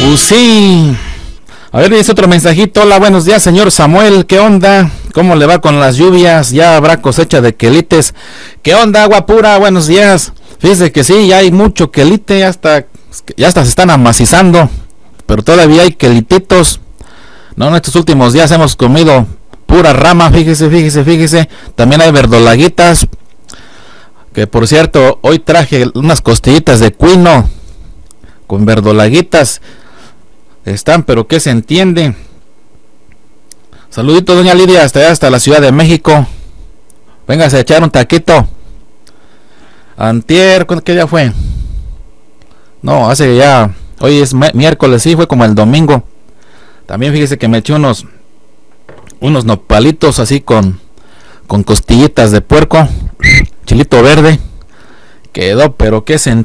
Sí. A ver, dice otro mensajito. Hola, buenos días, señor Samuel. ¿Qué onda? ¿Cómo le va con las lluvias? ¿Ya habrá cosecha de quelites? ¿Qué onda, agua pura? Buenos días. Fíjese que sí, ya hay mucho quelite, ya hasta se están amacizando, pero todavía hay quelititos. No, en estos últimos días hemos comido pura rama, fíjese. También hay verdolaguitas, que por cierto, hoy traje unas costillitas de cuino con verdolaguitas. Están, pero ¿qué se entiende? Saludito, doña Lidia, hasta la Ciudad de México. Véngase a echar un taquito. Antier, ¿qué día fue? No, hace ya... Hoy es miércoles, sí, fue como el domingo. También fíjese que me eché unos nopalitos así con costillitas de puerco, chilito verde. Quedó, pero qué se